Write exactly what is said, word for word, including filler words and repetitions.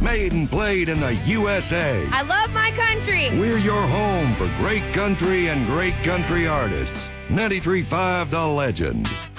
Made and played in the U S A. I love my country. We're your home for great country and great country artists. ninety-three point five The Legend.